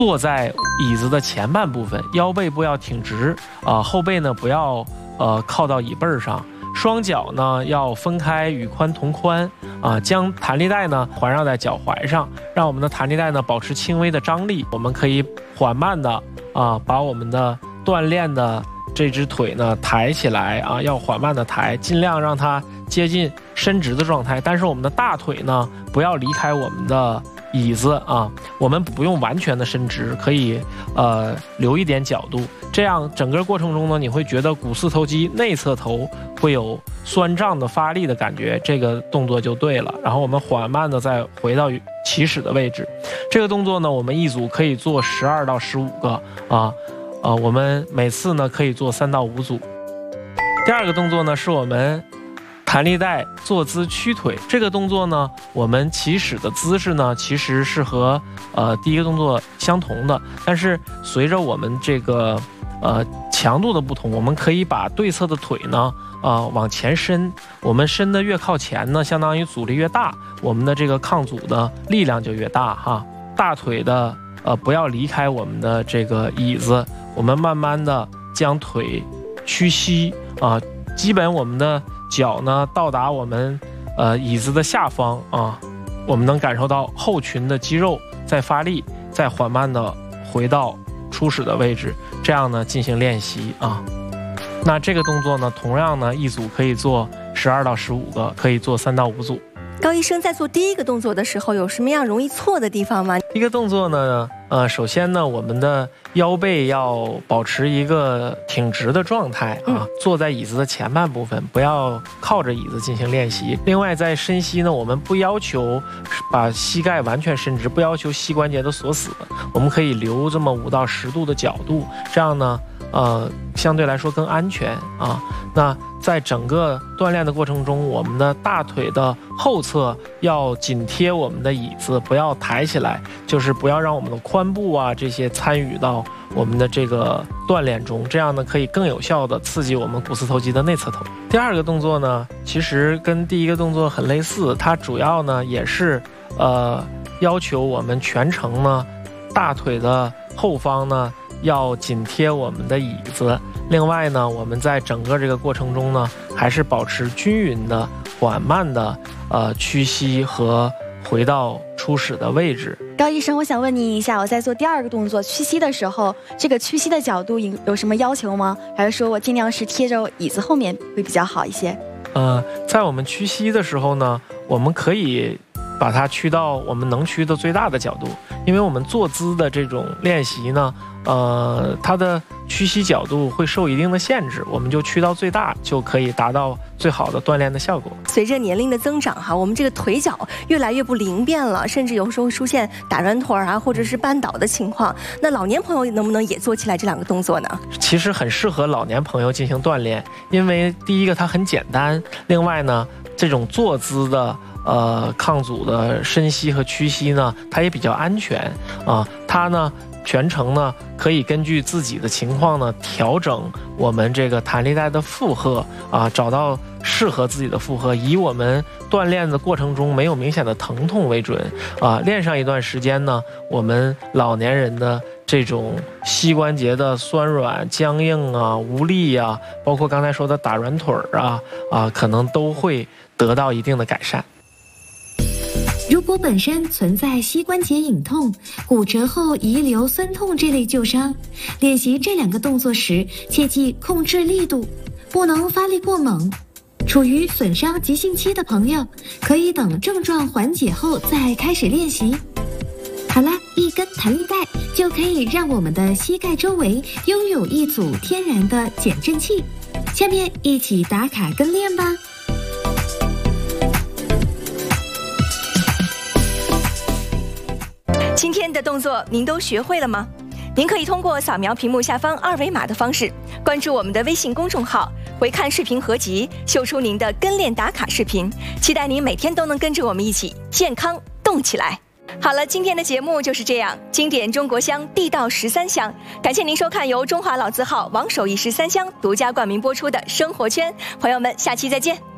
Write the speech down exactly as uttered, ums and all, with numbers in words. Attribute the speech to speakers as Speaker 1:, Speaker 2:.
Speaker 1: 坐在椅子的前半部分，腰背部要挺直啊、呃，后背呢不要呃靠到椅背上，双脚呢要分开，与髋同宽啊、呃，将弹力带呢环绕在脚踝上，让我们的弹力带呢保持轻微的张力。我们可以缓慢的啊、呃、把我们的锻炼的这只腿呢抬起来啊，要缓慢的抬，尽量让它接近伸直的状态。但是我们的大腿呢不要离开我们的椅子啊，我们不用完全的伸直，可以呃留一点角度。这样整个过程中呢，你会觉得股四头肌内侧头会有酸胀的发力的感觉，这个动作就对了。然后我们缓慢的再回到起始的位置。这个动作呢，我们一组可以做十二到十五个啊。呃，我们每次呢可以做三到五组。第二个动作呢是我们弹力带坐姿屈腿。这个动作呢，我们起始的姿势呢其实是和呃第一个动作相同的，但是随着我们这个呃强度的不同，我们可以把对侧的腿呢呃往前伸。我们伸的越靠前呢，相当于阻力越大，我们的这个抗阻的力量就越大哈。大腿的呃不要离开我们的这个椅子。我们慢慢的将腿屈膝啊，基本我们的脚呢到达我们呃椅子的下方啊，我们能感受到后群的肌肉在发力，再缓慢的回到初始的位置，这样呢进行练习啊。那这个动作呢，同样呢一组可以做十二到十五个，可以做三到五组。
Speaker 2: 高医生在做第一个动作的时候，有什么样容易错的地方吗？
Speaker 1: 第一个动作呢，呃，首先呢，我们的腰背要保持一个挺直的状态啊，嗯、坐在椅子的前半部分，不要靠着椅子进行练习。另外，在伸膝呢，我们不要求把膝盖完全伸直，不要求膝关节的锁死，我们可以留这么五到十度的角度，这样呢，呃，相对来说更安全啊。那在整个锻炼的过程中，我们的大腿的后侧要紧贴我们的椅子，不要抬起来，就是不要让我们的髋部啊这些参与到我们的这个锻炼中，这样呢可以更有效的刺激我们股四头肌的内侧头。第二个动作呢，其实跟第一个动作很类似，它主要呢也是呃要求我们全程呢大腿的后方呢要紧贴我们的椅子。另外呢，我们在整个这个过程中呢，还是保持均匀的、缓慢的呃屈膝和回到初始的位置。
Speaker 2: 高医生，我想问你一下，我在做第二个动作屈膝的时候，这个屈膝的角度有有什么要求吗？还是说我尽量是贴着椅子后面会比较好一些？
Speaker 1: 呃，在我们屈膝的时候呢，我们可以把它屈到我们能屈的最大的角度，因为我们坐姿的这种练习呢，呃，它的屈膝角度会受一定的限制，我们就屈到最大，就可以达到最好的锻炼的效果。
Speaker 2: 随着年龄的增长哈，我们这个腿脚越来越不灵便了，甚至有时候出现打软腿啊，或者是绊倒的情况。那老年朋友能不能也做起来这两个动作呢？
Speaker 1: 其实很适合老年朋友进行锻炼，因为第一个它很简单，另外呢，这种坐姿的呃抗阻的伸膝和屈膝呢，它也比较安全啊、呃，它呢。全程呢，可以根据自己的情况呢，调整我们这个弹力带的负荷啊，找到适合自己的负荷，以我们锻炼的过程中没有明显的疼痛为准啊。练上一段时间呢，我们老年人的这种膝关节的酸软、僵硬啊、无力啊，包括刚才说的打软腿啊啊，可能都会得到一定的改善。
Speaker 3: 如果本身存在膝关节隐痛、骨折后遗留酸痛这类旧伤，练习这两个动作时，切记控制力度，不能发力过猛。处于损伤急性期的朋友，可以等症状缓解后再开始练习。好了，一根弹力带就可以让我们的膝盖周围拥有一组天然的减震器。下面一起打卡跟练吧。
Speaker 2: 今天的动作您都学会了吗？您可以通过扫描屏幕下方二维码的方式，关注我们的微信公众号，回看视频合集，秀出您的跟练打卡视频。期待您每天都能跟着我们一起健康动起来。好了，今天的节目就是这样，经典中国香，地道十三香。感谢您收看由中华老字号王守义十三香独家冠名播出的生活圈，朋友们，下期再见。